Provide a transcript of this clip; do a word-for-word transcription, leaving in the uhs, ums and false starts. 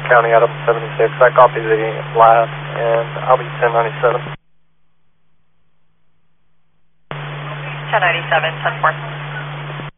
County out of seventy-six. I copy the last, and I'll be ten ninety-seven. ten ninety-seven, ten four.